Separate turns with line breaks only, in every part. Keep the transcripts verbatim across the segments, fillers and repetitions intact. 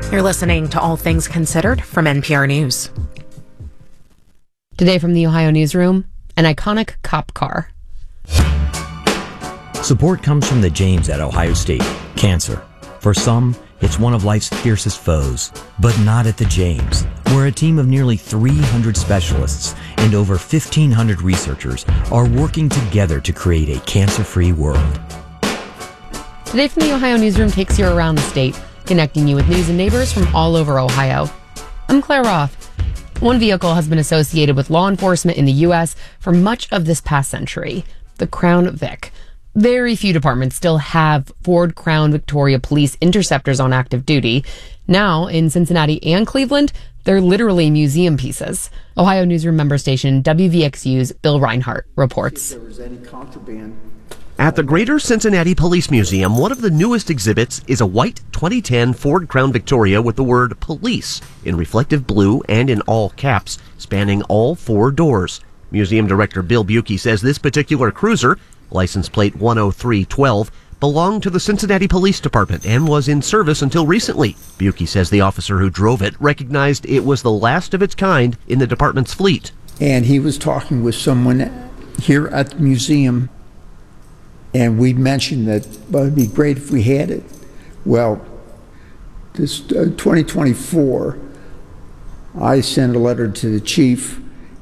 You're listening to All Things Considered from N P R News.
Today from the Ohio Newsroom, an iconic cop car.
Support comes from the James at Ohio State. Cancer. For some, it's one of life's fiercest foes, but not at the James, where a team of nearly three hundred specialists and over fifteen hundred researchers are working together to create a cancer-free world.
Today from the Ohio Newsroom takes you around the state, connecting you with news and neighbors from all over Ohio. I'm Claire Roth. One vehicle has been associated with law enforcement in the U S for much of this past century, the Crown Vic. Very few departments still have Ford Crown Victoria police interceptors on active duty. Now, in Cincinnati and Cleveland, they're literally museum pieces. Ohio Newsroom member station W V X U's Bill Reinhart reports.
If there was any contraband.
At the Greater Cincinnati Police Museum, one of the newest exhibits is a white twenty ten Ford Crown Victoria with the word police in reflective blue and in all caps, spanning all four doors. Museum Director Bill Buki says this particular cruiser, license plate one oh three twelve, belonged to the Cincinnati Police Department and was in service until recently. Buki says the officer who drove it recognized it was the last of its kind in the department's fleet.
And he was talking with someone here at the museum, and we mentioned that well, it'd be great if we had it. Well, this uh, twenty twenty-four, I sent a letter to the chief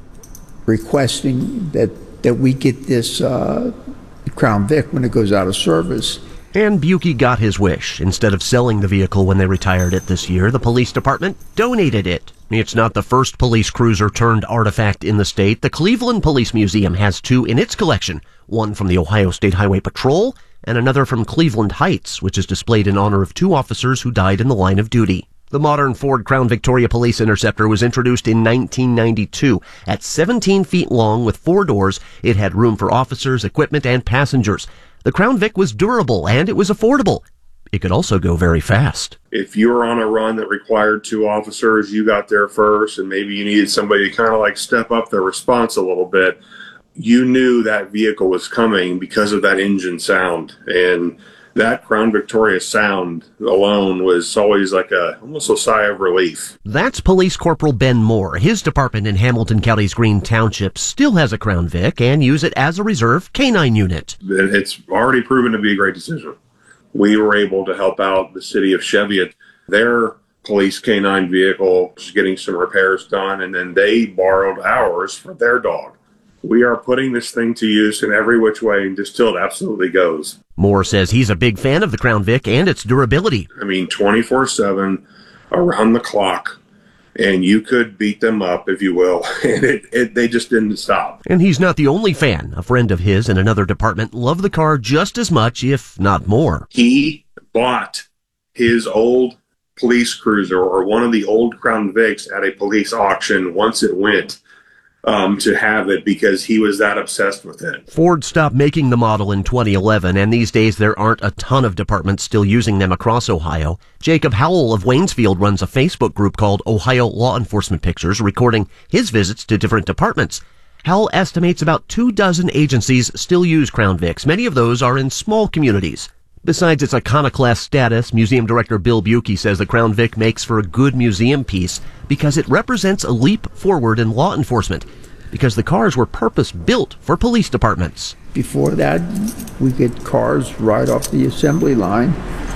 requesting that, that we get this uh, Crown Vic when it goes out of service.
And Buki got his wish. Instead of selling the vehicle when they retired it this year, the police department donated it. It's not the first police cruiser turned artifact in the state. The Cleveland Police Museum has two in its collection, one from the Ohio State Highway Patrol and another from Cleveland Heights, which is displayed in honor of two officers who died in the line of duty. The modern Ford Crown Victoria Police Interceptor was introduced in nineteen ninety-two. At seventeen feet long with four doors, it had room for officers, equipment, and passengers. The Crown Vic was durable and it was affordable. It could also go very fast.
If you were on a run that required two officers, you got there first, and maybe you needed somebody to kind of like step up their response a little bit, you knew that vehicle was coming because of that engine sound. And that Crown Victoria sound alone was always like a almost a sigh of relief.
That's Police Corporal Ben Moore. His department in Hamilton County's Green Township still has a Crown Vic and use it as a reserve canine unit.
It's already proven to be a great decision. We were able to help out the city of Cheviot. Their police canine vehicle was getting some repairs done, and then they borrowed ours for their dog. We are putting this thing to use in every which way and just till it absolutely goes.
Moore says he's a big fan of the Crown Vic and its durability.
I mean, twenty-four seven, around the clock, and you could beat them up, if you will, and it, it, they just didn't stop.
And he's not the only fan. A friend of his in another department loved the car just as much, if not more.
He bought his old police cruiser or one of the old Crown Vics at a police auction once it went. Um, to have it because he was that obsessed with it.
Ford stopped making the model in twenty eleven, and these days there aren't a ton of departments still using them across Ohio. Jacob Howell of Waynesfield runs a Facebook group called Ohio Law Enforcement Pictures, recording his visits to different departments. Howell estimates about two dozen agencies still use Crown Vics. Many of those are in small communities. Besides its iconoclast status, Museum Director Bill Buki says the Crown Vic makes for a good museum piece because it represents a leap forward in law enforcement, because the cars were purpose-built for police departments.
Before that, we get cars right off the assembly line.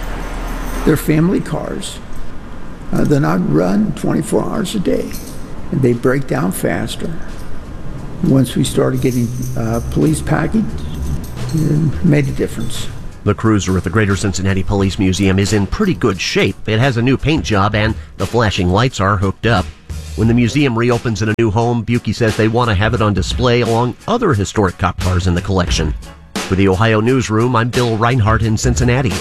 They're family cars. Uh, they're not run twenty-four hours a day, and they break down faster. Once we started getting uh, police package, it made a difference.
The cruiser at the Greater Cincinnati Police Museum is in pretty good shape. It has a new paint job and the flashing lights are hooked up. When the museum reopens in a new home, Buki says they want to have it on display along other historic cop cars in the collection. For the Ohio Newsroom, I'm Bill Reinhart in Cincinnati.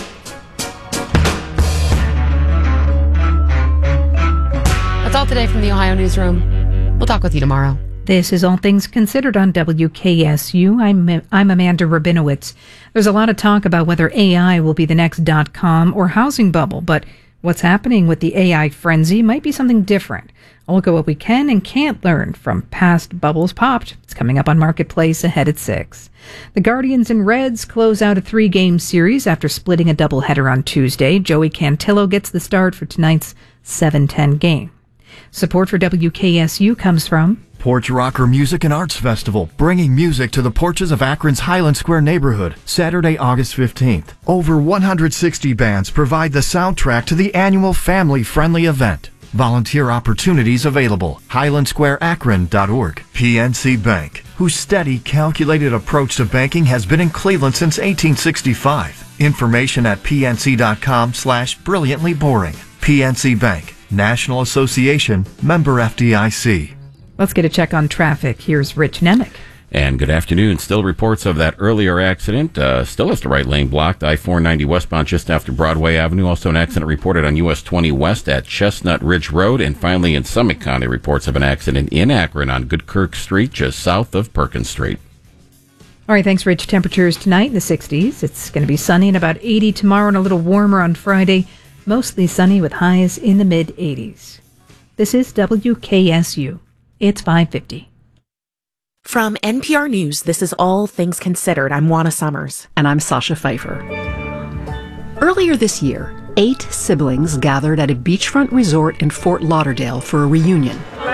That's all today from the Ohio Newsroom. We'll talk with you tomorrow.
This is All Things Considered on W K S U. I'm, I'm Amanda Rabinowitz. There's a lot of talk about whether A I will be the next dot-com or housing bubble, but What's happening with the A I frenzy might be something different. I'll look at what we can and can't learn from past bubbles popped. It's coming up on Marketplace ahead at six. The Guardians and Reds close out a three-game series after splitting a doubleheader on Tuesday. Joey Cantillo gets the start for tonight's seven ten game. Support for W K S U comes from
Porch Rocker Music and Arts Festival, bringing music to the porches of Akron's Highland Square neighborhood, Saturday, August fifteenth. Over one hundred sixty bands provide the soundtrack to the annual family-friendly event. Volunteer opportunities available. highland square akron dot org. P N C Bank, whose steady, calculated approach to banking has been in Cleveland since eighteen sixty-five. Information at pnc.com slash brilliantly boring. P N C Bank, National Association, member F D I C.
Let's get a check on traffic. Here's Rich Nemec.
And good afternoon. Still reports of that earlier accident. Uh, still has the right lane blocked. I four ninety westbound just after Broadway Avenue. Also an accident reported on U S twenty west at Chestnut Ridge Road. And finally in Summit County, reports of an accident in Akron on Goodkirk Street, just south of Perkins Street.
All right, thanks, Rich. Temperatures tonight in the sixties. It's going to be sunny and about eighty tomorrow and a little warmer on Friday. Mostly sunny with highs in the mid-eighties. This is W K S U. It's five fifty.
From N P R News, this is All Things Considered. I'm Juana Summers.
And I'm Sasha Pfeiffer. Earlier this year, eight siblings gathered at a beachfront resort in Fort Lauderdale for a reunion.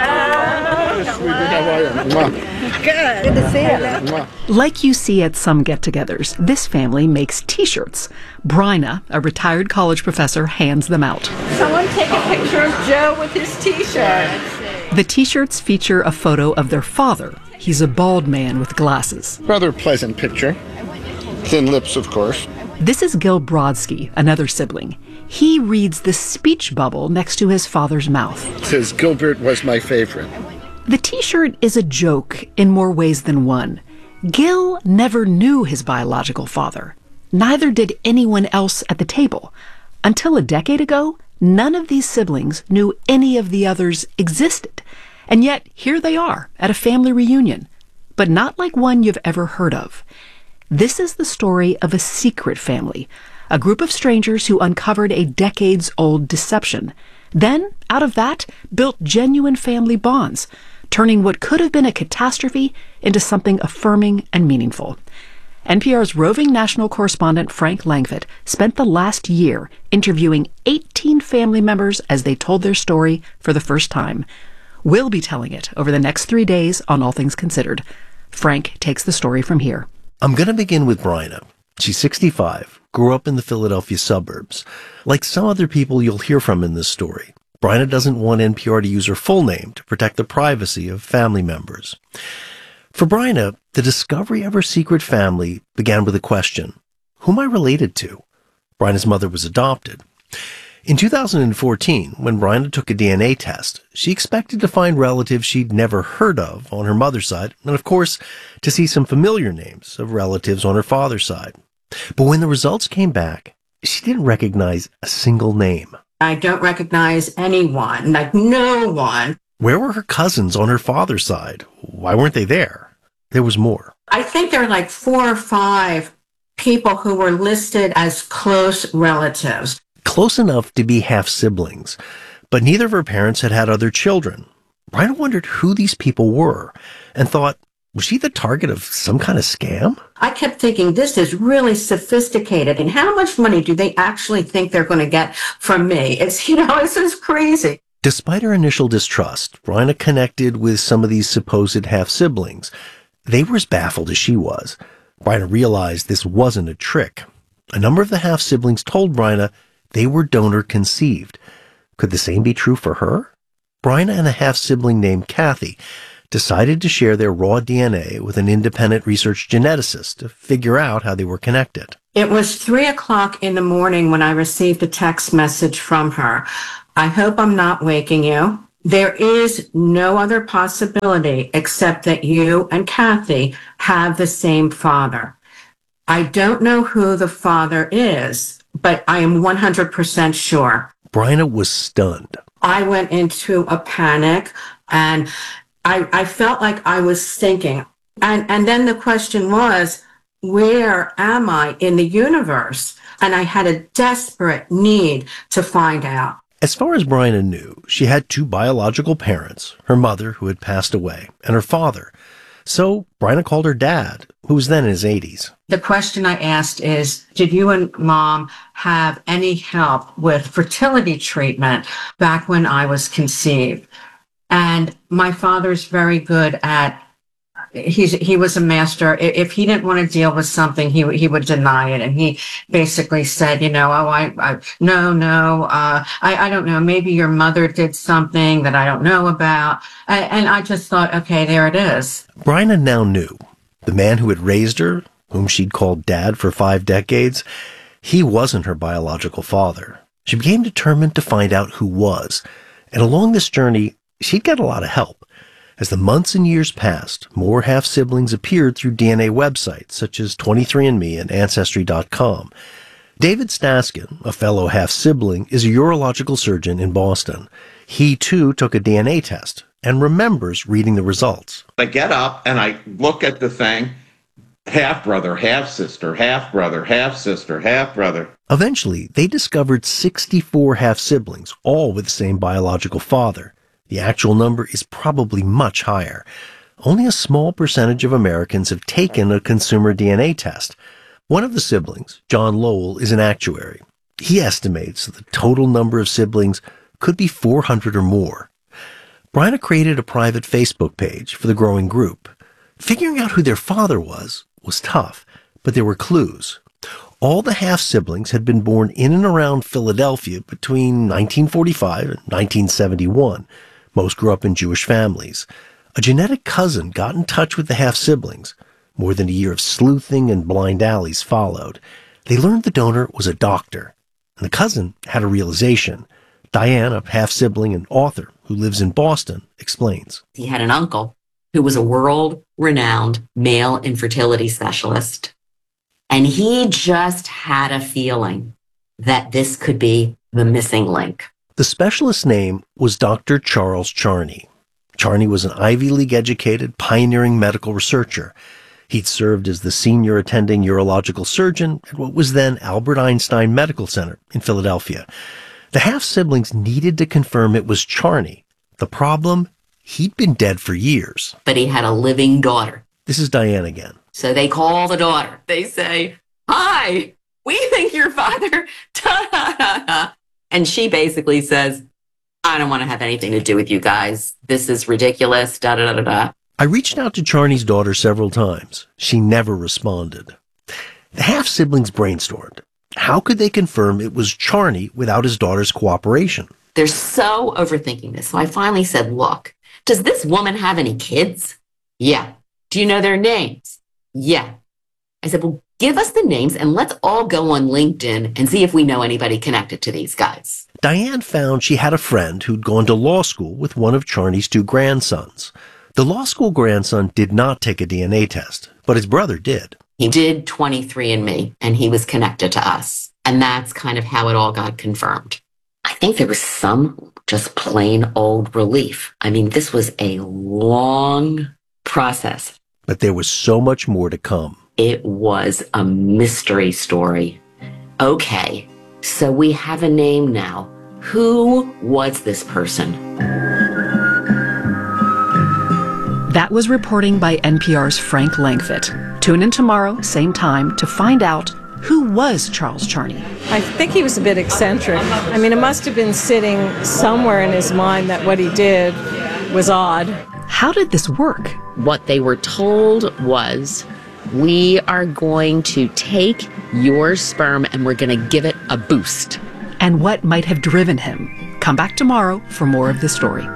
Good. Good to see you.
Like you see at some get-togethers, this family makes T-shirts. Bryna, a retired college professor, hands them out.
Someone take a picture of Joe with his T-shirt.
The T-shirts feature a photo of their father. He's a bald man with glasses.
Rather pleasant picture. Thin lips, of course.
This is Gil Brodsky, another sibling. He reads the speech bubble next to his father's mouth.
It says, Gilbert was my favorite.
The T-shirt is a joke in more ways than one. Gil never knew his biological father. Neither did anyone else at the table. Until a decade ago, none of these siblings knew any of the others existed. And yet, here they are at a family reunion, but not like one you've ever heard of. This is the story of a secret family, a group of strangers who uncovered a decades-old deception. Then, out of that, built genuine family bonds, turning what could have been a catastrophe into something affirming and meaningful. N P R's roving national correspondent Frank Langfitt spent the last year interviewing eighteen family members as they told their story for the first time. We'll be telling it over the next three days on All Things Considered. Frank takes the story from here.
I'm going to begin with Bryna. She's sixty-five, grew up in the Philadelphia suburbs. Like some other people you'll hear from in this story, Bryna doesn't want N P R to use her full name to protect the privacy of family members. For Bryna, the discovery of her secret family began with a question. Who am I related to? Bryna's mother was adopted. In two thousand fourteen, when Bryna took a D N A test, she expected to find relatives she'd never heard of on her mother's side, and of course, to see some familiar names of relatives on her father's side. But when the results came back, she didn't recognize a single name.
I don't recognize anyone, like no one.
Where were her cousins on her father's side? Why weren't they there? There was more.
I think there are like four or five people who were listed as close relatives.
Close enough to be half-siblings, but neither of her parents had had other children. Bryna wondered who these people were and thought, was she the target of some kind of scam?
I kept thinking, this is really sophisticated, and how much money do they actually think they're going to get from me? It's, you know, it's just crazy.
Despite her initial distrust, Bryna connected with some of these supposed half-siblings. They were as baffled as she was. Bryna realized this wasn't a trick. A number of the half-siblings told Bryna they were donor-conceived. Could the same be true for her? Bryna and a half-sibling named Kathy decided to share their raw D N A with an independent research geneticist to figure out how they were connected.
It was three o'clock in the morning when I received a text message from her. I hope I'm not waking you. There is no other possibility except that you and Kathy have the same father. I don't know who the father is, but I am one hundred percent sure.
Bryna was stunned.
I went into a panic, and I, I felt like I was sinking. And, and then the question was, where am I in the universe? And I had a desperate need to find out.
As far as Bryna knew, she had two biological parents, her mother, who had passed away, and her father. So Bryna called her dad, who was then in his eighties.
The question I asked is, did you and Mom have any help with fertility treatment back when I was conceived? And my father's very good at, he's, he was a master. If he didn't want to deal with something, he, he would deny it. And he basically said, you know, oh, I, I no, no, uh, I, I don't know. Maybe your mother did something that I don't know about. And, and I just thought, okay, there it is.
Bryna now knew the man who had raised her, whom she'd called dad for five decades, he wasn't her biological father. She became determined to find out who was. And along this journey, she'd get a lot of help. As the months and years passed, more half-siblings appeared through D N A websites such as twenty-three and me and Ancestry dot com. David Staskin, a fellow half-sibling, is a urological surgeon in Boston. He, too, took a D N A test and remembers reading the results.
I get up and I look at the thing, half-brother, half-sister, half-brother, half-sister, half-brother.
Eventually, they discovered sixty-four half-siblings, all with the same biological father. The actual number is probably much higher. Only a small percentage of Americans have taken a consumer D N A test. One of the siblings, John Lowell, is an actuary. He estimates the total number of siblings could be four hundred or more. Bryna created a private Facebook page for the growing group. Figuring out who their father was was tough, but there were clues. All the half-siblings had been born in and around Philadelphia between nineteen forty-five and nineteen seventy-one. Most grew up in Jewish families. A genetic cousin got in touch with the half-siblings. More than a year of sleuthing and blind alleys followed. They learned the donor was a doctor. And the cousin had a realization. Diane, a half-sibling and author who lives in Boston, explains.
He had an uncle who was a world-renowned male infertility specialist. And he just had a feeling that this could be the missing link.
The specialist's name was Doctor Charles Charney. Charney was an Ivy League-educated, pioneering medical researcher. He'd served as the senior attending urological surgeon at what was then Albert Einstein Medical Center in Philadelphia. The half-siblings needed to confirm it was Charney. The problem? He'd been dead for years.
But he had a living daughter.
This is Diane again.
So they call the daughter. They say, hi, we think your father, and she basically says, I don't want to have anything to do with you guys. This is ridiculous, da da da da.
I reached out to Charney's daughter several times. She never responded. The half-siblings brainstormed. How could they confirm it was Charney without his daughter's cooperation?
They're so overthinking this. So I finally said, look, does this woman have any kids? Yeah. Do you know their names? Yeah. I said, well, give us the names and let's all go on LinkedIn and see if we know anybody connected to these guys.
Diane found she had a friend who'd gone to law school with one of Charney's two grandsons. The law school grandson did not take a D N A test, but his brother did.
He did twenty-three and me, and he was connected to us. And that's kind of how it all got confirmed. I think there was some just plain old relief. I mean, this was a long process.
But there was so much more to come.
It was a mystery story. Okay, so we have a name now. Who was this person?
That was reporting by N P R's Frank Langfitt. Tune in tomorrow, same time, to find out who was Charles Charney.
I think he was a bit eccentric. I mean, it must have been sitting somewhere in his mind that what he did was odd.
How did this work?
What they were told was, we are going to take your sperm and we're going to give it a boost.
And what might have driven him? Come back tomorrow for more of the story.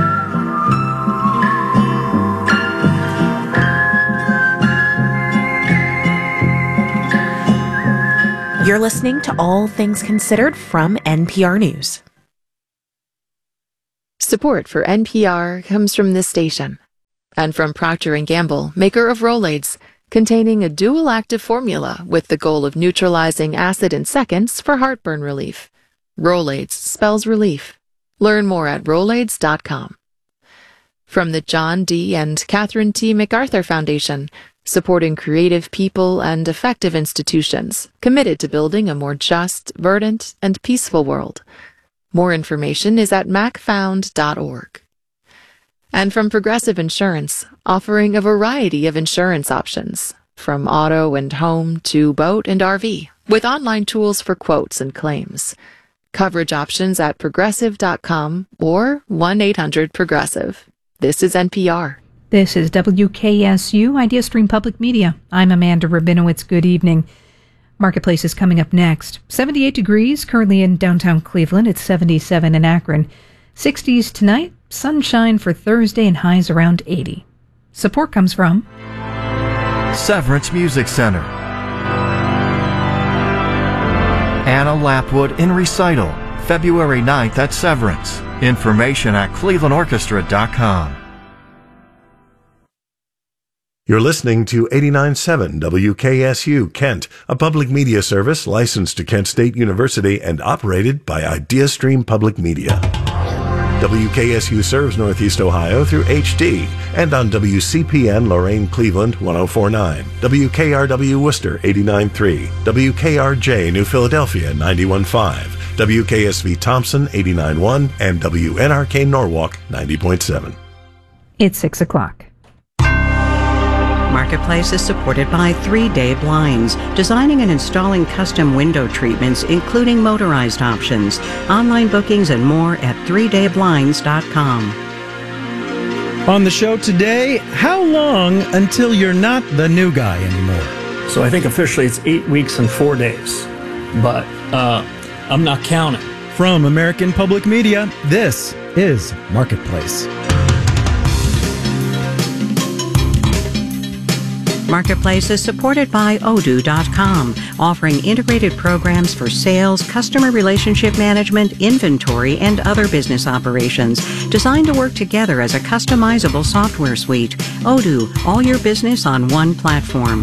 You're listening to All Things Considered from N P R News.
Support for N P R comes from this station and from Procter and Gamble, maker of Rolaids, containing a dual-active formula with the goal of neutralizing acid in seconds for heartburn relief. Rolaids spells relief. Learn more at Rolaids dot com. From the John D. and Catherine T. MacArthur Foundation, supporting creative people and effective institutions committed to building a more just, verdant, and peaceful world. More information is at mac found dot org. And from Progressive Insurance, offering a variety of insurance options, from auto and home to boat and R V, with online tools for quotes and claims. Coverage options at progressive dot com or one eight hundred progressive. This is N P R.
This is W K S U, Idea Stream Public Media. I'm Amanda Rabinowitz. Good evening. Marketplace is coming up next. seventy-eight degrees currently in downtown Cleveland. It's seventy-seven in Akron. sixties tonight, sunshine for Thursday, and highs around eighty. Support comes from
Severance Music Center. Anna Lapwood in recital, February ninth at Severance. Information at cleveland orchestra dot com.
You're listening to eighty-nine point seven W K S U Kent, a public media service licensed to Kent State University and operated by IdeaStream Public Media. W K S U serves Northeast Ohio through H D and on W C P N Lorain Cleveland one oh four point nine, W K R W Worcester eighty-nine point three, W K R J New Philadelphia ninety-one point five, W K S V Thompson eighty-nine point one, and W N R K Norwalk ninety point seven.
It's six o'clock.
Marketplace is supported by Three Day Blinds, designing and installing custom window treatments, including motorized options. Online bookings and more at three day blinds dot com.
On the show today, how long until you're not the new guy anymore?
So I think officially it's eight weeks and four days, but uh, I'm not counting.
From American Public Media, this is Marketplace.
Marketplace is supported by odoo dot com, offering integrated programs for sales, customer relationship management, inventory, and other business operations, designed to work together as a customizable software suite. Odoo, all your business on one platform.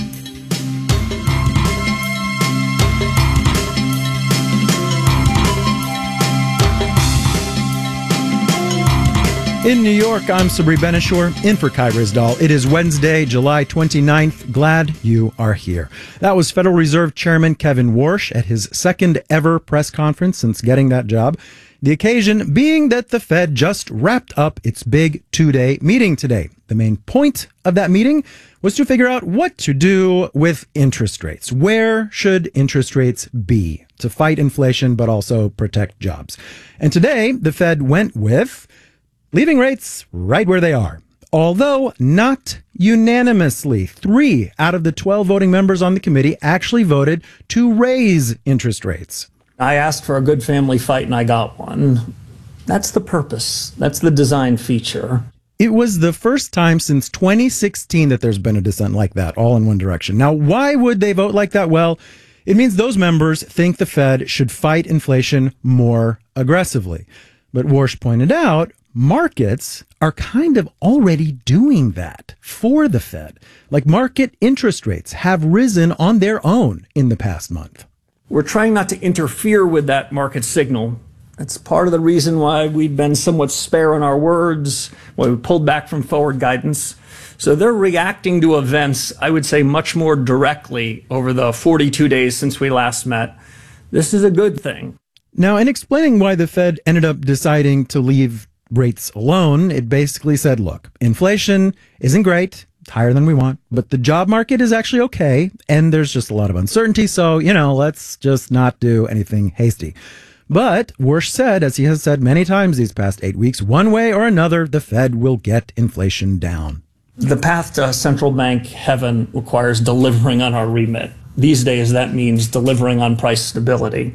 In New York, I'm Sabri Benishore, in for Kai Rizdal. It is Wednesday, July twenty-ninth. Glad you are here. That was Federal Reserve Chairman Kevin Warsh at his second ever press conference since getting that job. The occasion being that the Fed just wrapped up its big two-day meeting today. The main point of that meeting was to figure out what to do with interest rates. Where should interest rates be to fight inflation but also protect jobs? And today, the Fed went with leaving rates right where they are, although not unanimously. Three out of the twelve voting members on the committee actually voted to raise interest rates.
I asked for a good family fight and I got one. That's the purpose. That's the design feature.
It was the first time since twenty sixteen that there's been a dissent like that, all in one direction. Now, why would they vote like that? Well, it means those members think the Fed should fight inflation more aggressively. But Warsh pointed out, markets are kind of already doing that for the Fed. Like, market interest rates have risen on their own in the past month.
We're trying not to interfere with that market signal. That's part of the reason why we've been somewhat spare on our words, why we pulled back from forward guidance. So they're reacting to events, I would say, much more directly over the forty-two days since we last met. This is a good thing.
Now, in explaining why the Fed ended up deciding to leave rates alone, it basically said, look, inflation isn't great, it's higher than we want, but the job market is actually okay, and there's just a lot of uncertainty, so, you know, let's just not do anything hasty. But Warsh said, as he has said many times these past eight weeks, one way or another, the Fed will get inflation down.
The path to central bank heaven requires delivering on our remit. These days, that means delivering on price stability.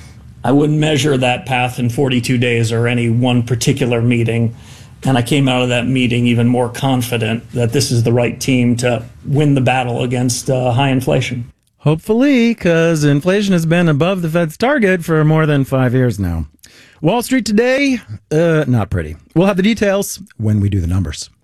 I wouldn't measure that path in forty-two days or any one particular meeting. And I came out of that meeting even more confident that this is the right team to win the battle against uh, high inflation.
Hopefully, because inflation has been above the Fed's target for more than five years now. Wall Street today, uh, not pretty. We'll have the details when we do the numbers.